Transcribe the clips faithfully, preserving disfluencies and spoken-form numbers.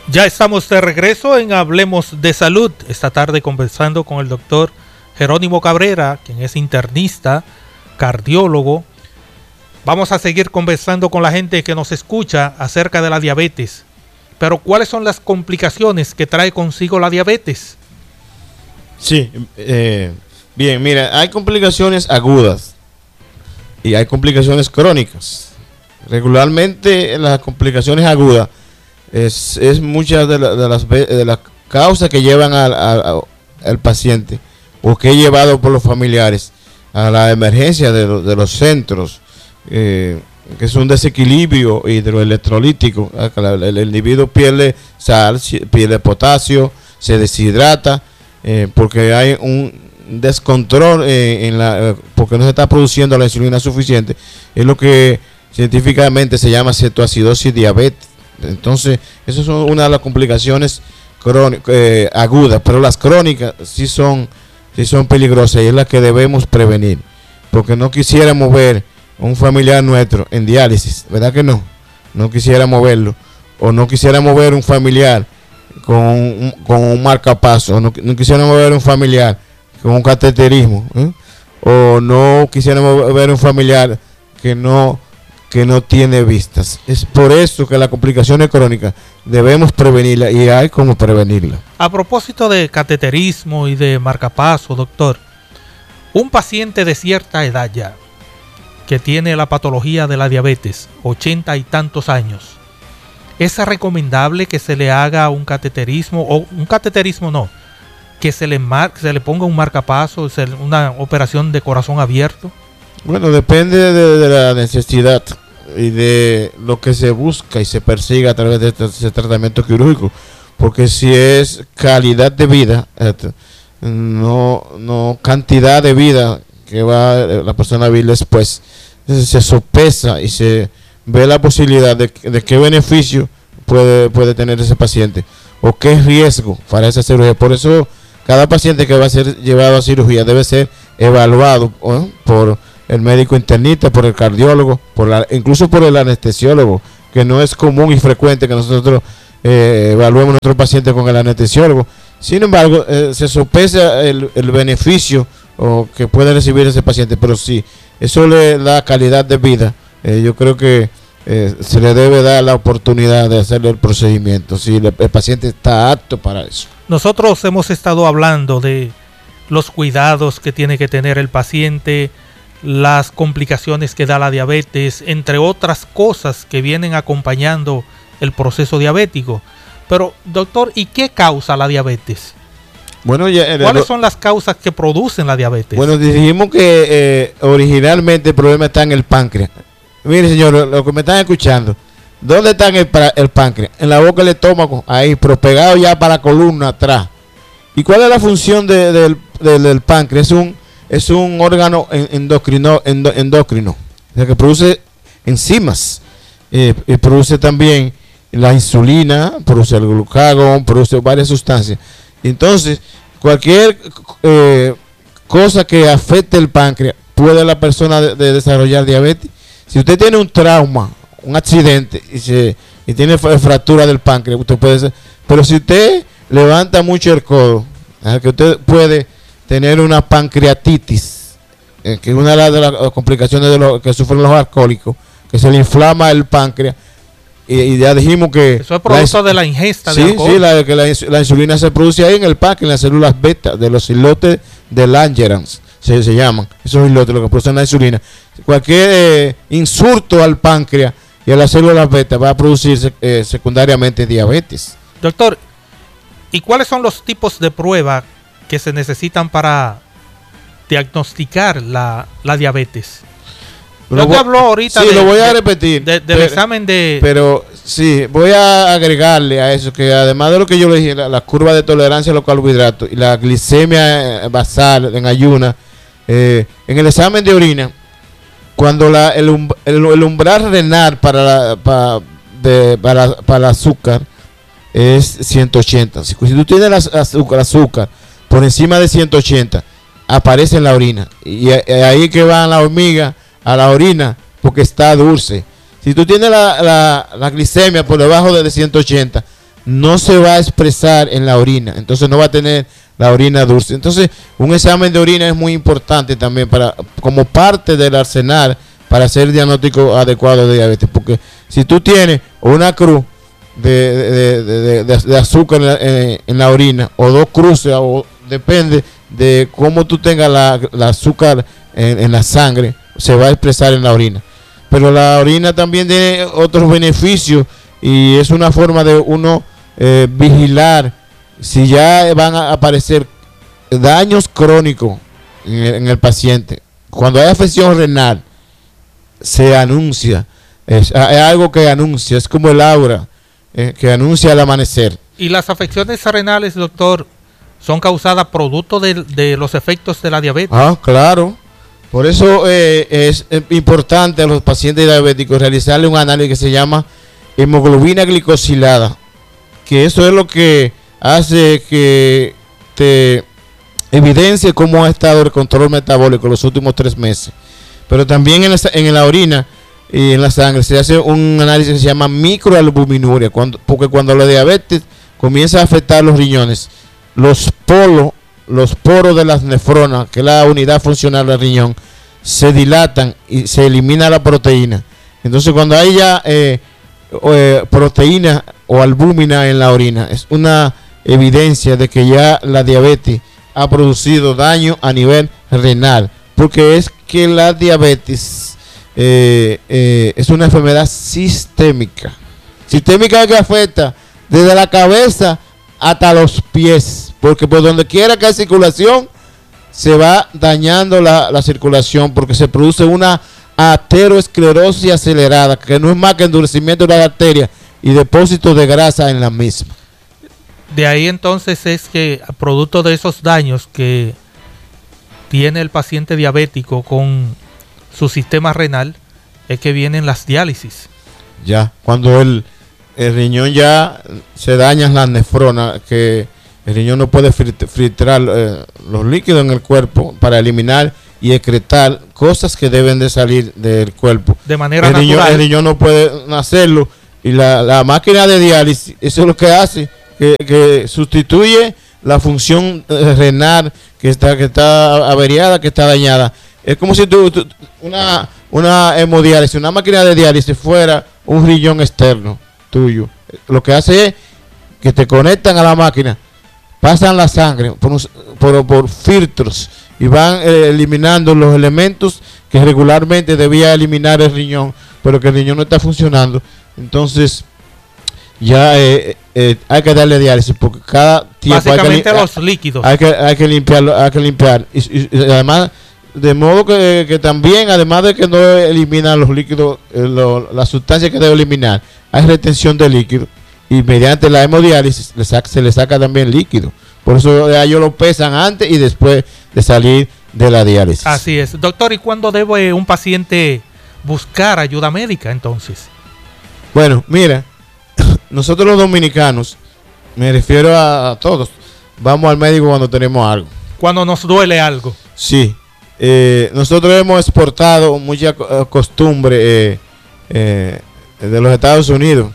Ya estamos de regreso en Hablemos de Salud. Esta tarde conversando con el doctor Jerónimo Cabrera, quien es internista, cardiólogo. Vamos a seguir conversando con la gente que nos escucha acerca de la diabetes. Pero ¿cuáles son las complicaciones que trae consigo la diabetes? Sí, eh, bien, mira, hay complicaciones agudas y hay complicaciones crónicas. Regularmente las complicaciones agudas es, es muchas de, la, de, las, de las causas que llevan al, al, al paciente o que he llevado por los familiares a la emergencia de, lo, de los centros, eh, que es un desequilibrio hidroelectrolítico. El, el individuo pierde sal, pierde potasio, se deshidrata, eh, porque hay un descontrol eh, en la, porque no se está produciendo la insulina suficiente. Es lo que científicamente se llama cetoacidosis diabetes. Entonces, esas son una de las complicaciones crónicas, eh, agudas, pero las crónicas sí son, sí son peligrosas y es la que debemos prevenir, porque no quisiéramos ver un familiar nuestro en diálisis, ¿verdad que no? No quisiéramos verlo, o no quisiéramos ver un familiar con un, con un marcapaso, o no, no quisiéramos ver un familiar con un cateterismo, ¿eh? O no quisiéramos ver un familiar que no que no tiene vistas. Es por eso que las complicaciones crónicas debemos prevenirlas y hay como prevenirlas. A propósito de cateterismo y de marcapaso, doctor, un paciente de cierta edad ya, que tiene la patología de la diabetes, ochenta y tantos años, ¿es recomendable que se le haga un cateterismo, o un cateterismo no, que se le, mar, se le ponga un marcapaso, una operación de corazón abierto? Bueno, depende de, de la necesidad y de lo que se busca y se persiga a través de este, este tratamiento quirúrgico, porque si es calidad de vida, este, no, no cantidad de vida que va la persona a vivir después, se sopesa y se ve la posibilidad de, de qué beneficio puede, puede tener ese paciente o qué riesgo para esa cirugía. Por eso cada paciente que va a ser llevado a cirugía debe ser evaluado, ¿eh? por el médico internista, por el cardiólogo, por la, incluso por el anestesiólogo, que no es común y frecuente que nosotros eh, evaluemos a nuestro paciente con el anestesiólogo. Sin embargo, eh, se sopesa el, el beneficio o que puede recibir ese paciente, pero si eso le da calidad de vida, eh, yo creo que eh, se le debe dar la oportunidad de hacerle el procedimiento, si le, el paciente está apto para eso. Nosotros hemos estado hablando de los cuidados que tiene que tener el paciente, las complicaciones que da la diabetes, entre otras cosas que vienen acompañando el proceso diabético. Pero, doctor, ¿y qué causa la diabetes? Bueno, ya, eh, ¿cuáles lo, son las causas que producen la diabetes? Bueno, dijimos que eh, originalmente el problema está en el páncreas. Mire, señor, lo, lo que me están escuchando, ¿dónde está el, el páncreas? En la boca del estómago, ahí, pero pegado ya para la columna atrás. ¿Y cuál es la función de, de, de, del páncreas? Es un Es un órgano endocrino, endo, endocrino, o sea, que produce enzimas, eh, y produce también la insulina, produce el glucagón, produce varias sustancias. Entonces, cualquier eh, cosa que afecte el páncreas puede la persona de, de desarrollar diabetes. Si usted tiene un trauma, un accidente y, se, y tiene fractura del páncreas, usted puede ser, pero si usted levanta mucho el codo, ¿eh? que usted puede tener una pancreatitis, eh, que es una de las complicaciones de lo que sufren los alcohólicos, que se le inflama el páncreas, y, y ya dijimos que eso es producto la, de la ingesta sí, de alcohol. Sí, la, que la, la insulina se produce ahí en el páncreas, en las células beta, de los islotes de Langerhans, se, se llaman, esos islotes, lo que producen la insulina. Cualquier eh, insulto al páncreas y a las células beta va a producir eh, secundariamente diabetes. Doctor, ¿y cuáles son los tipos de pruebas que se necesitan para diagnosticar la, la diabetes? Yo te hablo ahorita sí, de, lo voy a repetir de, de, del pero, examen de... Pero sí, voy a agregarle a eso que además de lo que yo le dije, la, la curva de tolerancia a los carbohidratos y la glicemia basal en ayuna, eh, en el examen de orina, cuando la, el, um, el, el umbral renal para, la, para, de, para, para el azúcar es ciento ochenta. Si, si tú tienes azúcar, azúcar por encima de ciento ochenta, aparece en la orina. Y ahí que van las hormigas a la orina, porque está dulce. Si tú tienes la, la, la glicemia por debajo de ciento ochenta, no se va a expresar en la orina, entonces no va a tener la orina dulce. Entonces, un examen de orina es muy importante también para, como parte del arsenal para hacer el diagnóstico adecuado de diabetes, porque si tú tienes una cruz de, de, de, de, de azúcar en la, en, en la orina, o dos cruces, o depende de cómo tú tengas la, la azúcar en, en la sangre, se va a expresar en la orina. Pero la orina también tiene otros beneficios y es una forma de uno eh, vigilar si ya van a aparecer daños crónicos en el, en el paciente. Cuando hay afección renal, se anuncia, es, es algo que anuncia, es como el aura eh, que anuncia el amanecer. ¿Y las afecciones renales, doctor, son causadas producto de, de los efectos de la diabetes? Ah, claro. Por eso eh, es importante a los pacientes diabéticos realizarle un análisis que se llama hemoglobina glicosilada, que eso es lo que hace que te evidencie cómo ha estado el control metabólico los últimos tres meses. Pero también en la, en la orina y en la sangre se hace un análisis que se llama microalbuminuria, cuando, porque cuando la diabetes comienza a afectar los riñones, los polos, los poros de las nefronas, que es la unidad funcional del riñón, se dilatan y se elimina la proteína. Entonces, cuando hay ya eh, eh, proteína o albúmina en la orina, es una evidencia de que ya la diabetes ha producido daño a nivel renal, porque es que la diabetes eh, eh, es una enfermedad sistémica. Sistémica que afecta desde la cabeza hasta los pies, porque por donde quiera que hay circulación se va dañando la, la circulación, porque se produce una aterosclerosis acelerada, que no es más que endurecimiento de la arteria y depósitos de grasa en la misma. De ahí entonces es que, producto de esos daños que tiene el paciente diabético con su sistema renal, es que vienen las diálisis. Ya, cuando el, el riñón ya se dañan las nefronas, que el riñón no puede filtrar eh, los líquidos en el cuerpo para eliminar y excretar cosas que deben de salir del cuerpo. De manera el natural. Riñón, el riñón no puede hacerlo y la, la máquina de diálisis, eso es lo que hace, que, que sustituye la función eh, renal que está, que está averiada, que está dañada. Es como si tú, tú una, una hemodiálisis, una máquina de diálisis fuera un riñón externo tuyo. Lo que hace es que te conectan a la máquina, pasan la sangre por, un, por, por filtros y van eh, eliminando los elementos que regularmente debía eliminar el riñón, pero que el riñón no está funcionando. Entonces ya eh, eh, hay que darle diálisis, porque cada tiempo básicamente hay que, los líquidos hay que, hay que limpiarlo, hay que limpiar y, y, y además de modo que, que también, además de que no eliminan los líquidos, eh, lo, la sustancia que debe eliminar, hay retención de líquido y mediante la hemodiálisis le saca, se le saca también líquido. Por eso ellos lo pesan antes y después de salir de la diálisis. Así es. Doctor, ¿y cuándo debe un paciente buscar ayuda médica entonces? Bueno, mira, nosotros los dominicanos, me refiero a, a todos, vamos al médico cuando tenemos algo. Cuando nos duele algo. Sí. Eh, nosotros hemos exportado mucha costumbre eh, eh, de los Estados Unidos,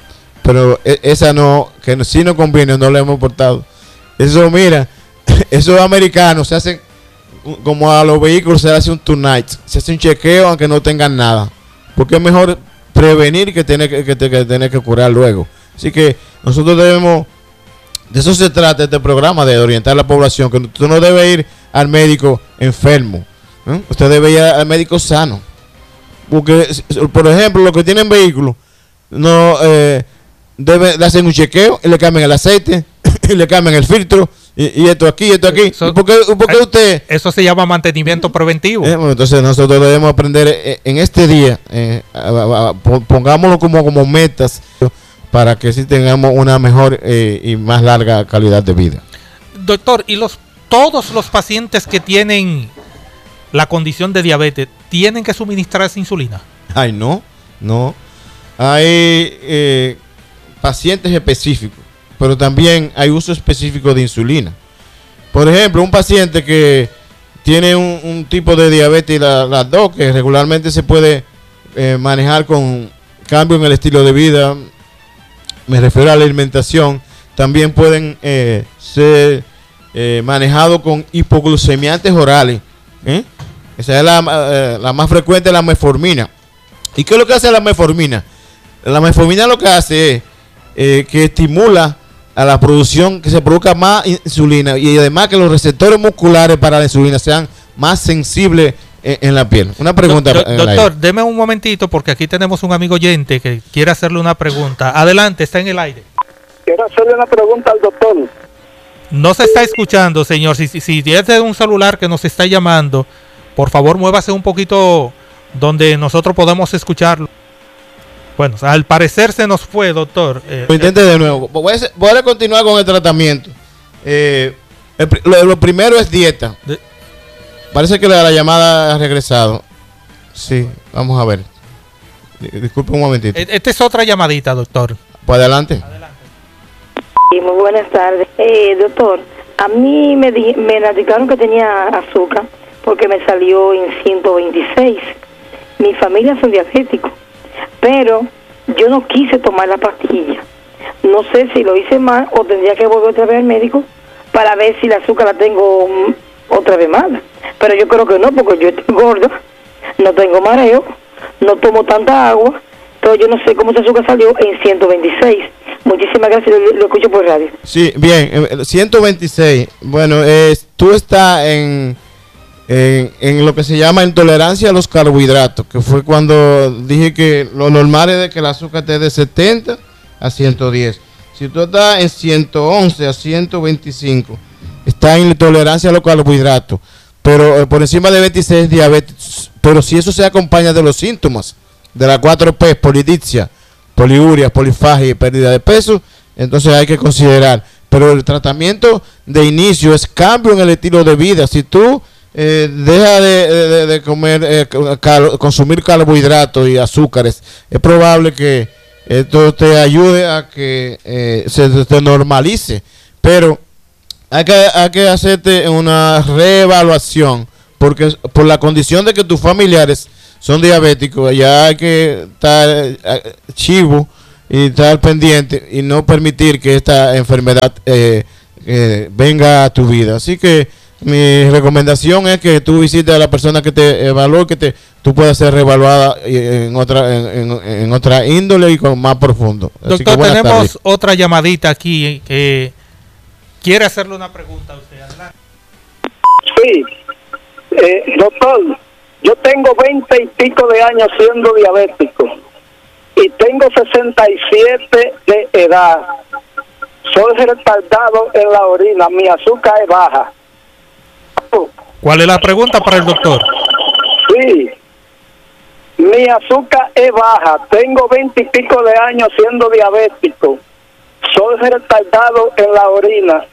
pero esa no, que sí nos conviene, no la hemos exportado. Eso, mira, esos americanos se hacen, como a los vehículos se hace un tonight, se hace un chequeo aunque no tengan nada, porque es mejor prevenir que tener que, que, que, tener que curar luego. Así que nosotros debemos, de eso se trata este programa, de orientar a la población, que tú no debes ir al médico enfermo, ¿eh? Usted debe ir al médico sano, porque por ejemplo los que tienen vehículos no eh, debe, le hacen un chequeo y le cambian el aceite y le cambian el filtro y, y esto aquí y esto aquí. Eso, ¿Y por qué, por qué usted? Eso se llama mantenimiento preventivo. Eh, bueno, entonces nosotros debemos aprender eh, en este día, eh, a, a, a, pongámoslo como, como metas para que sí tengamos una mejor eh, y más larga calidad de vida. Doctor, ¿y los todos los pacientes que tienen la condición de diabetes tienen que suministrarse insulina? Ay, no, no. Hay eh, pacientes específicos, pero también hay uso específico de insulina. Por ejemplo, un paciente que tiene un, un tipo de diabetes, la, las dos, que regularmente se puede eh, manejar con cambio en el estilo de vida, me refiero a la alimentación, también pueden eh, ser eh, manejados con hipoglucemiantes orales. ¿eh? Esa es la, eh, la más frecuente, la metformina. ¿Y qué es lo que hace la metformina? La metformina lo que hace es eh, que estimula a la producción, que se produzca más insulina, y además que los receptores musculares para la insulina sean más sensibles en, en la piel. Una pregunta. Do, do, doctor, deme un momentito porque aquí tenemos un amigo oyente que quiere hacerle una pregunta. Adelante, está en el aire. Quiero hacerle una pregunta al doctor. No se está escuchando, señor. Si, si, si es de un celular que nos está llamando, por favor muévase un poquito donde nosotros podamos escucharlo. Bueno, al parecer se nos fue, doctor. Eh, lo intente de nuevo. Voy a, voy a continuar con el tratamiento. Eh, el, lo, lo primero es dieta. De, Parece que la, la llamada ha regresado. Sí, vamos a ver. Disculpe un momentito. Esta es otra llamadita, doctor. Pues adelante. Adelante. Sí, muy buenas tardes. Eh, doctor, a mí me, di, me indicaron que tenía azúcar porque me salió en ciento veintiséis. Mi familia son diabéticos, pero yo no quise tomar la pastilla. No sé si lo hice mal o tendría que volver otra vez al médico para ver si el azúcar la tengo otra vez mala. Pero yo creo que no, porque yo estoy gorda, no tengo mareo, no tomo tanta agua, entonces yo no sé cómo ese azúcar salió en ciento veintiséis. Muchísimas gracias, lo, lo escucho por radio. Sí, bien, ciento veintiséis. Bueno, eh, tú estás en, en, en lo que se llama intolerancia a los carbohidratos, que fue cuando dije que lo normal es de que el azúcar esté de setenta a ciento diez. Si tú estás en ciento once a ciento veinticinco, está en intolerancia a los carbohidratos, pero eh, por encima de veintiséis diabetes. Pero si eso se acompaña de los síntomas de las cuatro P, polidipsia, poliuria, polifagia y pérdida de peso, entonces hay que considerar. Pero el tratamiento de inicio es cambio en el estilo de vida. Si tú eh, dejas de, de, de comer, eh, cal, consumir carbohidratos y azúcares, es probable que esto te ayude a que eh, se te normalice. Pero hay que, hay que hacerte una reevaluación, porque por la condición de que tus familiares son diabéticos, ya hay que estar eh, chivo y estar pendiente y no permitir que esta enfermedad eh, eh, venga a tu vida. Así que mi recomendación es que tú visites a la persona que te evalúe, que te, tú puedas ser reevaluada en otra, en, en, en otra índole y con más profundo. Así doctor, que tenemos tardes. Otra llamadita aquí que quiere hacerle una pregunta a usted. Adelante. Sí, eh, doctor, yo tengo veinte y pico de años siendo diabético y tengo sesenta y siete de edad. Soy retardado en la orina, mi azúcar es baja. ¿Cuál es la pregunta para el doctor? Sí, mi azúcar es baja, tengo veinte y pico de años siendo diabético, soy retardado en la orina.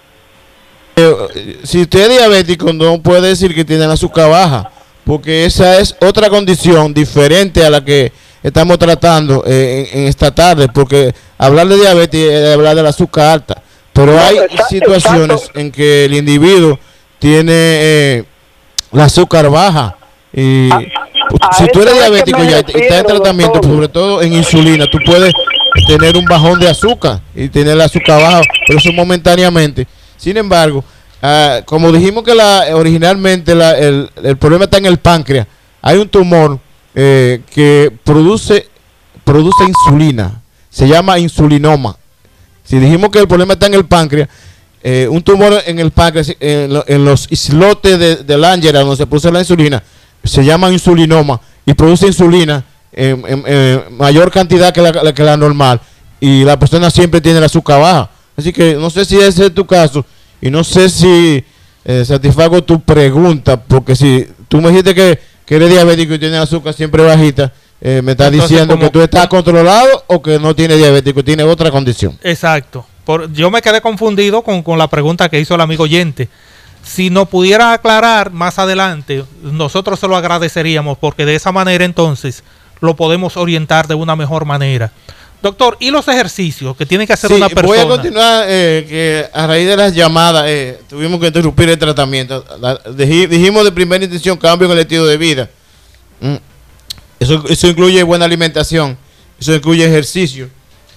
Eh, si usted es diabético, no puede decir que tiene el azúcar baja, porque esa es otra condición diferente a la que estamos tratando eh, en, en esta tarde, porque hablar de diabetes es hablar del azúcar alta, pero no, hay exacto, situaciones exacto. en que el individuo tiene eh, la azúcar baja y a, a si tú eres diabético ya refiero, y estás en tratamiento, doctor. Sobre todo en insulina, tú puedes tener un bajón de azúcar y tener el azúcar baja, pero eso momentáneamente. Sin embargo, uh, como dijimos que la originalmente la, el, el problema está en el páncreas, hay un tumor eh, que produce produce insulina, se llama insulinoma. Si dijimos que el problema está en el páncreas, eh, un tumor en el páncreas, en, lo, en los islotes de, de Langer, donde se produce la insulina, se llama insulinoma y produce insulina en, en, en mayor cantidad que la, que la normal, y la persona siempre tiene el azúcar baja. Así que no sé si ese es tu caso y no sé si eh, satisfago tu pregunta, porque si tú me dijiste que, que eres diabético y tienes azúcar siempre bajita, eh, me estás Entonces, diciendo como, que tú estás controlado o que no tienes diabético, tienes otra condición. Exacto. Por, yo me quedé confundido con, con la pregunta que hizo el amigo oyente. Si nos pudiera aclarar más adelante, nosotros se lo agradeceríamos, porque de esa manera entonces lo podemos orientar de una mejor manera. Doctor, ¿y los ejercicios que tiene que hacer sí, una persona? Voy a continuar, eh, que a raíz de las llamadas eh, tuvimos que interrumpir el tratamiento. La, dij, dijimos de primera intención cambio en el estilo de vida. Mm. Eso, eso incluye buena alimentación, eso incluye ejercicio.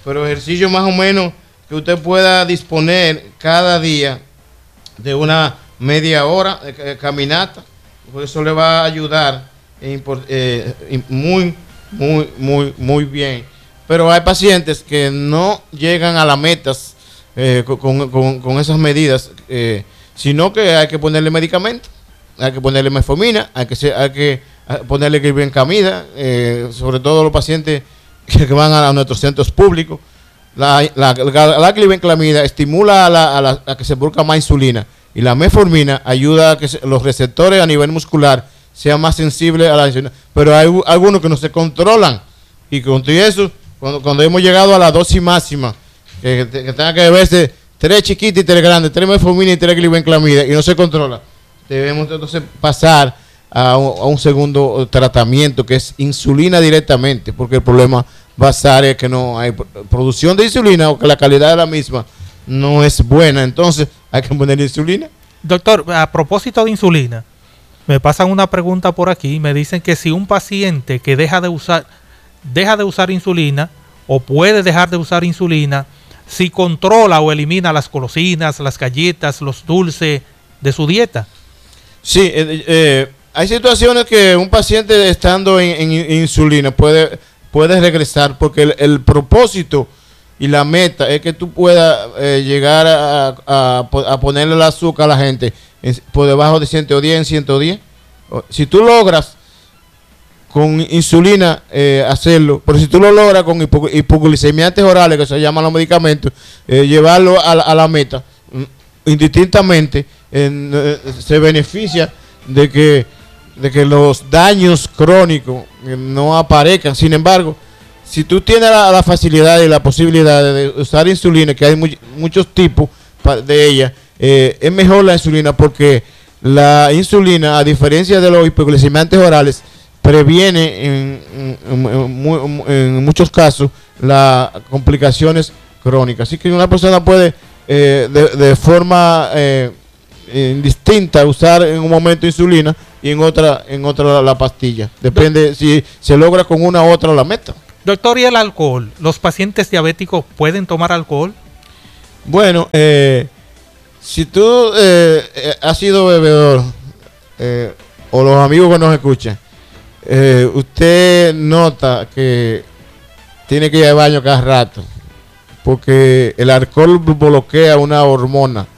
pero ejercicio más o menos que usted pueda disponer cada día de una media hora de eh, caminata, por eso le va a ayudar eh, eh, muy, muy, muy, muy bien. Pero hay pacientes que no llegan a las metas eh, con, con, con esas medidas, eh, sino que hay que ponerle medicamentos, hay que ponerle metformina, hay que, hay que ponerle glibenclamida, eh, sobre todo los pacientes que, que van a, a nuestros centros públicos. La, la, la, la glibenclamida estimula a, la, a, la, a que se produzca más insulina, y la metformina ayuda a que se, los receptores a nivel muscular sean más sensibles a la insulina. Pero hay algunos que no se controlan, y con todo eso, cuando, cuando hemos llegado a la dosis máxima, que, que, que tenga que beberse tres chiquitas y tres grandes, tres metformina y tres glibenclamida, y no se controla, debemos entonces pasar a un, a un segundo tratamiento, que es insulina directamente, porque el problema va a ser que no hay producción de insulina, o que la calidad de la misma no es buena. Entonces hay que poner insulina. Doctor, a propósito de insulina, me pasan una pregunta por aquí. Me dicen que si un paciente que deja de usar deja de usar insulina, o puede dejar de usar insulina, si controla o elimina las golosinas, las galletas, los dulces de su dieta. Sí, eh, eh, hay situaciones que un paciente estando en, en insulina puede puedes regresar, porque el, el propósito y la meta es que tú puedas eh, llegar a, a, a ponerle el azúcar a la gente en, por debajo de ciento diez en ciento diez. Si tú logras con insulina eh, hacerlo, pero si tú lo logras con hipo, hipoglicemiantes orales, que se llaman los medicamentos, eh, llevarlo a, a la meta, indistintamente, en, eh, se beneficia de que de que los daños crónicos no aparezcan. Sin embargo, si tú tienes la, la facilidad y la posibilidad de usar insulina, que hay muy, muchos tipos de ella, eh, es mejor la insulina, porque la insulina, a diferencia de los hipoglicemiantes orales, previene en, en, en, en muchos casos las complicaciones crónicas. Así que una persona puede eh, de, de forma eh, indistinta usar en un momento insulina y en otra en otra la, la pastilla. Depende si se logra con una u otra la meta. Doctor, ¿y el alcohol? ¿Los pacientes diabéticos pueden tomar alcohol? Bueno, eh, si tú eh, has sido bebedor, eh, o los amigos que nos escuchan, eh, usted nota que tiene que ir al baño cada rato, porque el alcohol bloquea una hormona